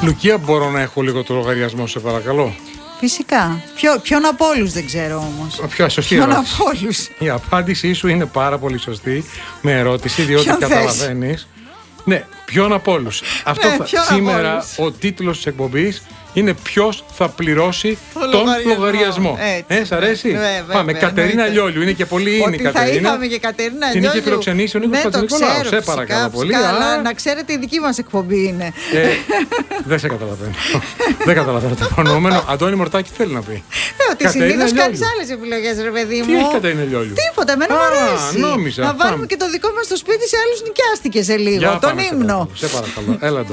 Λουκία, μπορώ να έχω λίγο το λογαριασμό, σε παρακαλώ? Φυσικά. Ποιον από όλους δεν ξέρω όμως. Ποια σωστή Ποιον ερώτηση. από όλους. Η απάντησή σου είναι πάρα πολύ σωστή με ερώτηση, διότι Ποιον καταλαβαίνεις. Ναι, ποιον από όλους. Αυτό σήμερα όλους. ο τίτλος της εκπομπής είναι ποιος θα πληρώσει τον λογαριασμό. Σ' αρέσει? Πάμε. Κατερίνα Λιόλιου. Είναι και πολύ είναι η Κατερίνα. Θα είπαμε και Κατερίνα Την Λιόλιου. είχε φιλοξενήσει ο Νίκος Πατσανικολάου. Σε παρακαλώ πολύ. Αλλά να ξέρετε, η δική μας εκπομπή είναι. Δεν σε καταλαβαίνω. Δεν καταλαβαίνω το προνοούμενο. Αντώνη Μορτάκη θέλει να πει. Ότι συνήθως κάνεις άλλες επιλογές, ρε παιδί μου. Τι έχει Κατερίνα Λιόλιου? Τίποτα, εμένα μου αρέσει. Νόμιζα. Να βάλουμε και το δικό μας στο σπίτι, σε άλλους νοικιάστηκε σε λίγο. Τον ύμνο. Σε παρακαλώ. Έλα.